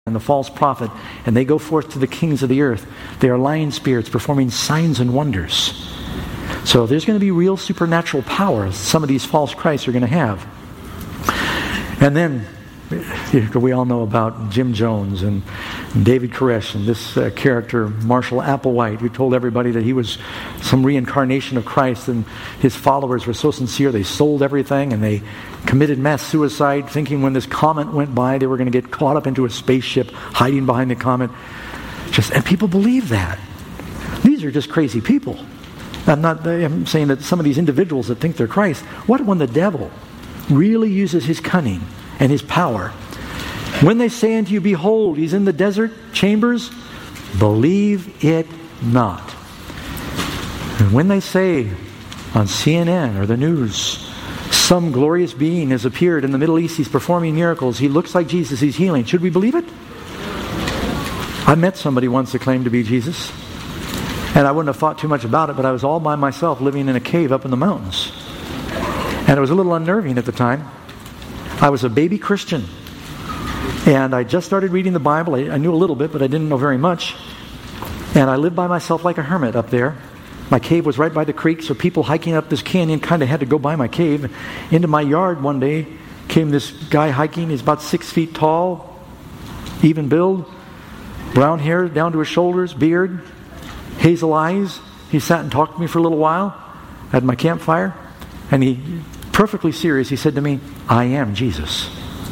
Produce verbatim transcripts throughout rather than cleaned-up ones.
and the false prophet, and they go forth to the kings of the earth. They are lying spirits performing signs and wonders. So there's going to be real supernatural power some of these false Christs are going to have. And then we all know about Jim Jones and David Koresh and this uh, character, Marshall Applewhite, who told everybody that he was some reincarnation of Christ, and his followers were so sincere they sold everything and they committed mass suicide, thinking when this comet went by they were going to get caught up into a spaceship hiding behind the comet. Just and people believe that. These are just crazy people. I'm not I'm saying that some of these individuals that think they're Christ, what when the devil really uses his cunning and his power? When they say unto you, behold, he's in the desert chambers, believe it not. And when they say on C N N or the news, some glorious being has appeared in the Middle East, he's performing miracles, he looks like Jesus, he's healing, should we believe it? I met somebody once that claimed to be Jesus, and I wouldn't have thought too much about it, but I was all by myself living in a cave up in the mountains. And it was a little unnerving at the time. I was a baby Christian, and I just started reading the Bible. I, I knew a little bit, but I didn't know very much. And I lived by myself like a hermit up there. My cave was right by the creek, so people hiking up this canyon kind of had to go by my cave. Into my yard one day came this guy hiking. He's about six feet tall, even build, brown hair down to his shoulders, beard, hazel eyes. He sat and talked to me for a little while at my campfire, and he, perfectly serious, he said to me, I am Jesus.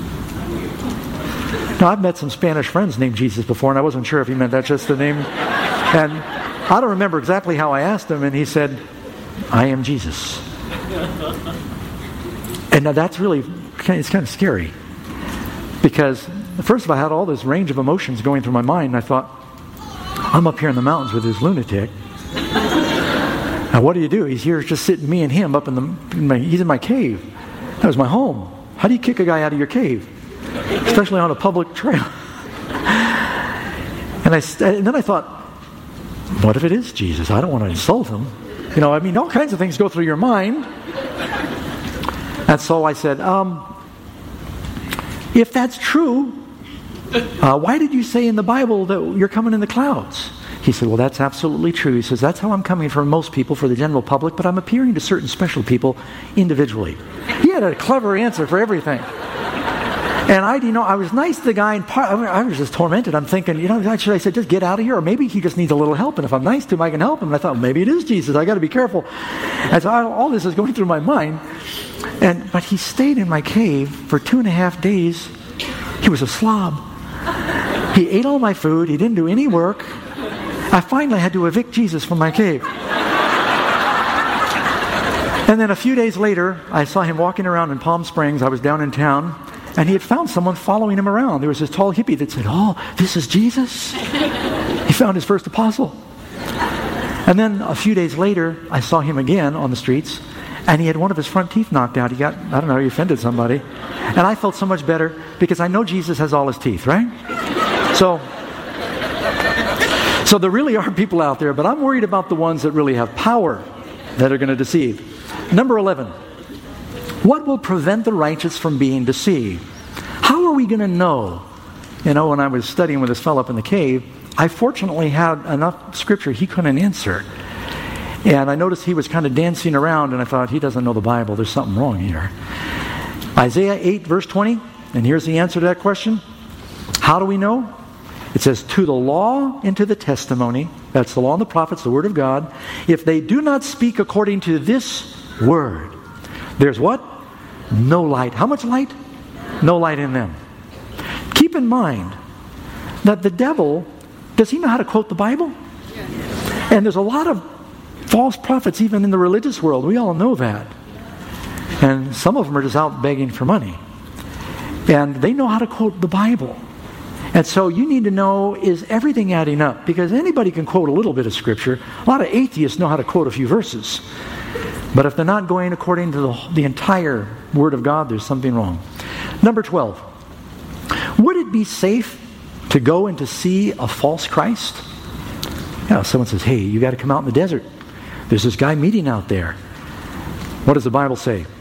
Now, I've met some Spanish friends named Jesus before, and I wasn't sure if he meant that's just the name. And I don't remember exactly how I asked him, and he said, I am Jesus. And now that's really, it's kind of scary. Because, first of all, I had all this range of emotions going through my mind, and I thought, I'm up here in the mountains with this lunatic. Now, what do you do? He's here just sitting, me and him, up in the, in my, he's in my cave. That was my home. How do you kick a guy out of your cave? Especially on a public trail. and, I, and then I thought, what if it is Jesus? I don't want to insult him. You know, I mean, all kinds of things go through your mind. And so I said, um, if that's true, uh, why did you say in the Bible that you're coming in the clouds? He said, well, that's absolutely true. He says, that's how I'm coming for most people, for the general public, but I'm appearing to certain special people individually. He had a clever answer for everything. And I, you know, I was nice to the guy, and part, I, mean, I was just tormented. I'm thinking, you know, should I say, just get out of here? Or maybe he just needs a little help, and if I'm nice to him, I can help him. And I thought, maybe it is Jesus. I got to be careful. And so I, all this is going through my mind. And But he stayed in my cave for two and a half days. He was a slob. He ate all my food. He didn't do any work. I finally had to evict Jesus from my cave. And then a few days later, I saw him walking around in Palm Springs. I was down in town, and he had found someone following him around. There was this tall hippie that said, oh, this is Jesus? He found his first apostle. And then a few days later, I saw him again on the streets, and he had one of his front teeth knocked out. He got, I don't know, he offended somebody. And I felt so much better, because I know Jesus has all his teeth, right? So... So there really are people out there, but I'm worried about the ones that really have power that are going to deceive. Number eleven. What will prevent the righteous from being deceived? How are we going to know? You know, when I was studying with this fellow up in the cave, I fortunately had enough scripture he couldn't answer. And I noticed he was kind of dancing around, and I thought, he doesn't know the Bible. There's something wrong here. Isaiah eight, verse twenty, and here's the answer to that question. How do we know? It says, to the law and to the testimony, that's the law and the prophets, the word of God, if they do not speak according to this word, there's what? No light. How much light? No light in them. Keep in mind that the devil, does he know how to quote the Bible? And there's a lot of false prophets even in the religious world. We all know that. And some of them are just out begging for money. And they know how to quote the Bible. And so you need to know, is everything adding up? Because anybody can quote a little bit of Scripture. A lot of atheists know how to quote a few verses. But if they're not going according to the, the entire Word of God, there's something wrong. Number twelve. Would it be safe to go and to see a false Christ? Yeah, someone says, hey, you got to come out in the desert. There's this guy meeting out there. What does the Bible say?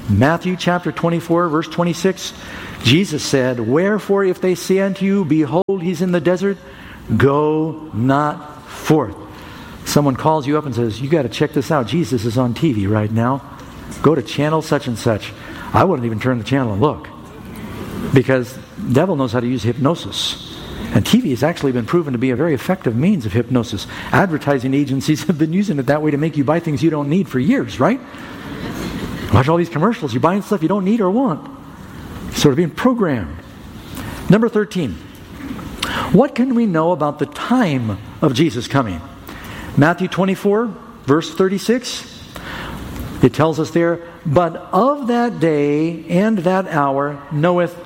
Matthew chapter twenty-four, verse twenty-six, Jesus said, "Wherefore if they say unto you, Behold, he's in the desert, go not forth." Someone calls you up and says, "You got to check this out. Jesus is on T V right now. Go to channel such and such." I wouldn't even turn the channel and look, because the devil knows how to use hypnosis. And T V has actually been proven to be a very effective means of hypnosis. Advertising agencies have been using it that way to make you buy things you don't need for years, right? Watch all these commercials. You're buying stuff you don't need or want. Sort of being programmed. Number thirteen. What can we know about the time of Jesus coming? Matthew twenty-four, verse thirty-six. It tells us there, "But of that day and that hour knoweth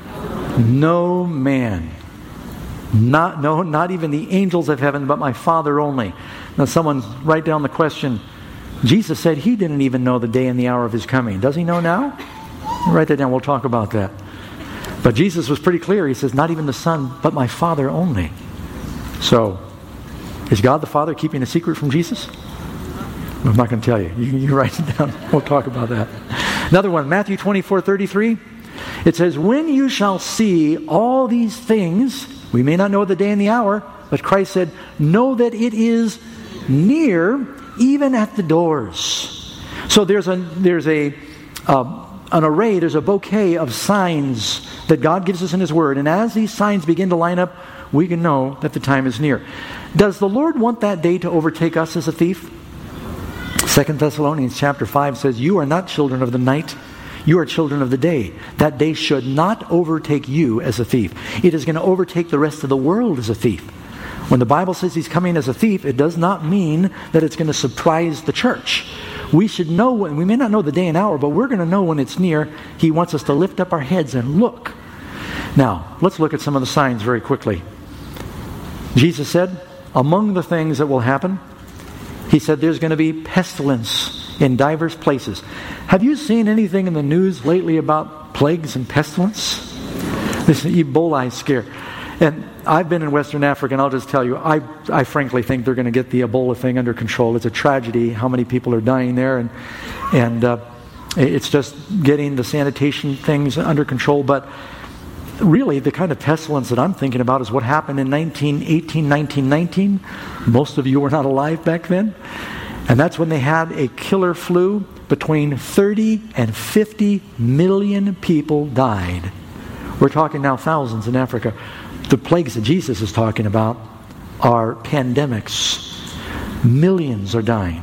no man." Not, no, not even the angels of heaven, but my Father only. Now someone write down the question. Jesus said he didn't even know the day and the hour of his coming. Does he know now? Write that down. We'll talk about that. But Jesus was pretty clear. He says, not even the Son, but my Father only. So, is God the Father keeping a secret from Jesus? I'm not going to tell you. You, you write it down. We'll talk about that. Another one, Matthew twenty-four thirty-three. It says, "When you shall see all these things," we may not know the day and the hour, but Christ said, "know that it is near, even at the doors." So there's a there's a uh, an array, there's a bouquet of signs that God gives us in His Word, and as these signs begin to line up, we can know that the time is near. Does the Lord want that day to overtake us as a thief? Second Thessalonians chapter five says, "You are not children of the night, you are children of the day. That day should not overtake you as a thief." It is going to overtake the rest of the world as a thief. When the Bible says He's coming as a thief, it does not mean that it's going to surprise the church. We should know, when, we may not know the day and hour, but we're going to know when it's near. He wants us to lift up our heads and look. Now, let's look at some of the signs very quickly. Jesus said, among the things that will happen, He said there's going to be pestilence in diverse places. Have you seen anything in the news lately about plagues and pestilence? This Ebola scare. And I've been in Western Africa, and I'll just tell you, I, I frankly think they're going to get the Ebola thing under control. It's a tragedy how many people are dying there, and and uh, it's just getting the sanitation things under control. But really, the kind of pestilence that I'm thinking about is what happened in nineteen eighteen, nineteen nineteen. Most of you were not alive back then. And that's when they had a killer flu. Between thirty and fifty million people died. We're talking now thousands in Africa. The plagues that Jesus is talking about are pandemics. Millions are dying.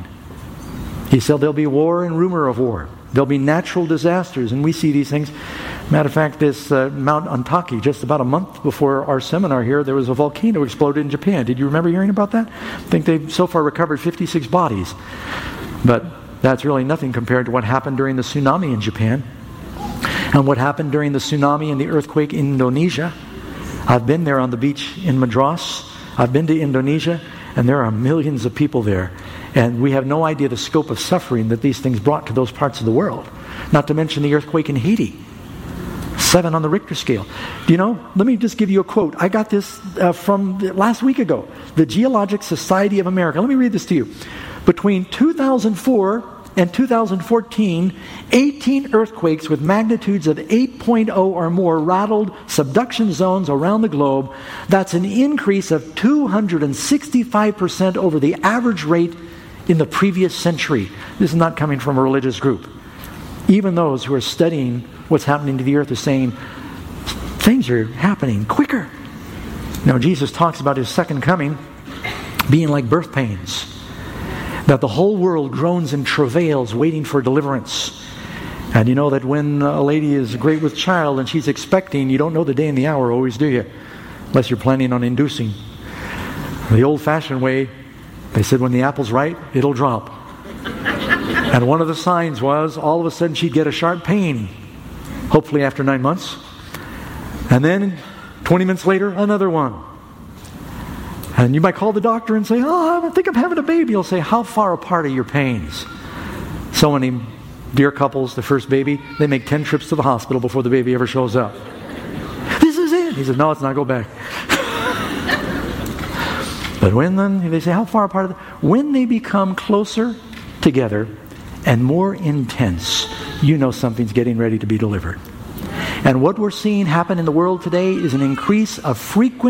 He said there'll be war and rumor of war. There'll be natural disasters, and we see these things. Matter of fact, this uh, Mount Ontake, just about a month before our seminar here, there was a volcano exploded in Japan. Did you remember hearing about that? I think they've so far recovered fifty-six bodies. But that's really nothing compared to what happened during the tsunami in Japan and what happened during the tsunami and the earthquake in Indonesia. I've been there on the beach in Madras. I've been to Indonesia, and there are millions of people there. And we have no idea the scope of suffering that these things brought to those parts of the world. Not to mention the earthquake in Haiti. Seven on the Richter scale. Do you know, let me just give you a quote. I got this uh, from the, last week ago. The Geologic Society of America. Let me read this to you. Between two thousand four and two thousand fourteen, eighteen earthquakes with magnitudes of eight point oh or more rattled subduction zones around the globe. That's an increase of two hundred sixty-five percent over the average rate in the previous century. This is not coming from a religious group. Even those who are studying what's happening to the earth are saying, things are happening quicker. Now, Jesus talks about His second coming being like birth pains. That the whole world groans and travails waiting for deliverance. And you know that when a lady is great with child and she's expecting, you don't know the day and the hour always, do you? Unless you're planning on inducing. The old-fashioned way, they said when the apple's ripe, it'll drop. And one of the signs was, all of a sudden she'd get a sharp pain. Hopefully after nine months. And then twenty minutes later, another one. And you might call the doctor and say, oh, I think I'm having a baby. He'll say, how far apart are your pains? So many dear couples, the first baby, they make ten trips to the hospital before the baby ever shows up. This is it. He said, no, it's not. Go back. But when then, they say, how far apart are they? When they become closer together and more intense, you know something's getting ready to be delivered. And what we're seeing happen in the world today is an increase of frequent